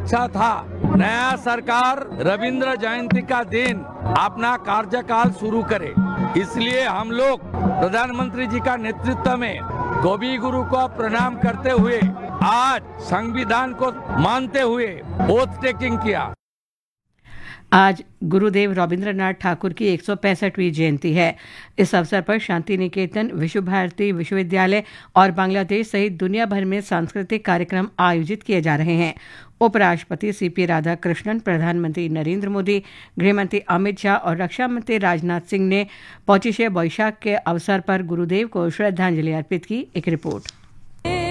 अच्छा था। नया सरकार रविंद्र जयंती का दिन अपना कार्यकाल शुरू करे, इसलिए हम लोग प्रधानमंत्री जी का नेतृत्व में कवि गुरु को प्रणाम करते हुए आज संविधान को मानते हुए ओथ टेकिंग किया। आज गुरुदेव रविंद्रनाथ ठाकुर की 165वीं जयंती है। इस अवसर पर शांति निकेतन, विश्व भारती विश्वविद्यालय और बांग्लादेश सहित दुनिया भर में सांस्कृतिक कार्यक्रम आयोजित किए जा रहे हैं। उपराष्ट्रपति सीपी राधाकृष्णन, प्रधानमंत्री नरेंद्र मोदी, गृहमंत्री अमित शाह और रक्षा मंत्री राजनाथ सिंह ने पौचिशे बैशाख के अवसर पर गुरुदेव को श्रद्धांजलि अर्पित की। एक रिपोर्ट।